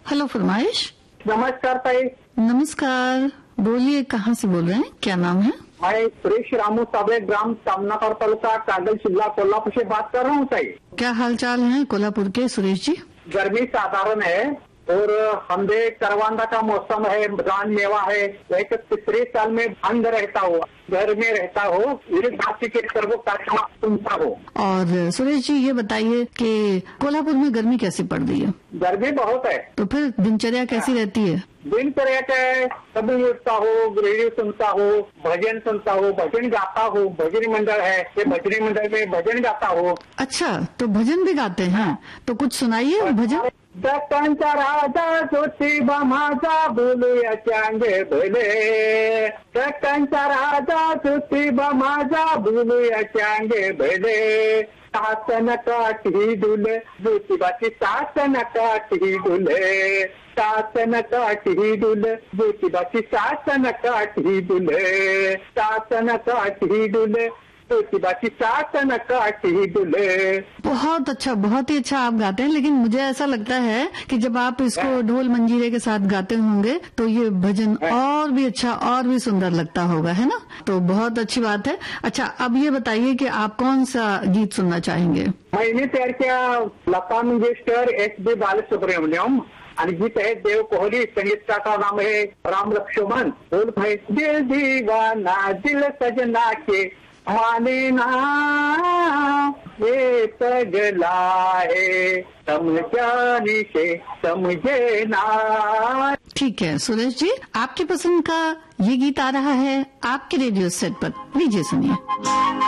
Hello फरमाइश। नमस्कार ताई। नमस्कार, बोलिए कहाँ से बोल रहे हैं, क्या नाम है? मैं सुरेश रामू साबळे, ग्राम सामनाकर, तालुका कागल, जिला कोल्हापुर से बात कर रहा हूँ ताई। क्या हाल चाल है कोल्हापुर के सुरेश जी? गर्मी साधारण है और हमदे करवांदा का मौसम है, जान मेवा है। वैसे तीसरे साल में बंद रहता हो, घर में रहता हो, इस बात के सर्व कार्यक्रम सुनता हो। और सुरेश जी ये बताइए कि कोल्हापुर में गर्मी कैसी पड़ रही है? गर्मी बहुत है। तो फिर दिनचर्या कैसी रहती है? दिनचर्या क्या, कभी उठता हो, रेडियो सुनता हो, भजन सुनता हो, भजन गाता हो। भजन मंडल है, ये भजन मंडल में भजन गाता हो। अच्छा, तो भजन भी गाते हैं, तो कुछ सुनाइए भजन। दक्कनचा राजा ज्योतिबा माझा, बोलूया चांगे भले। दक्कनचा राजा ज्योतिबा माझा, बोलूया चांगे भले। सासन काठी डुले, ज्योतिबाची सासन काठी डुले। सासन काठी डुले, ज्योतिबाची सासन काठी डुले। सासन काठी डुले, ज्योतिबाची सासन काठी डुले। बहुत अच्छा, बहुत ही अच्छा आप गाते हैं, लेकिन मुझे ऐसा लगता है कि जब आप इसको ढोल मंजीरे के साथ गाते होंगे तो ये भजन और भी अच्छा और भी सुंदर लगता होगा, है ना? तो बहुत अच्छी बात है। अच्छा, अब ये बताइए कि आप कौन सा गीत सुनना चाहेंगे? मैंने तयार किया लता मंगेशकर, एस.पी. बालसुब्रमण्यम, आणि गीत है देव कोहली, संगीतकार का नाम है राम लक्ष्मण। बोल भाई, दिल दीवाना दिल सजना के माने ना, ये पगला है समझाने से समझे ना। ठीक है सुरेश जी, आपकी पसंद का ये गीत आ रहा है आपके रेडियो सेट पर, लीजिए सुनिए।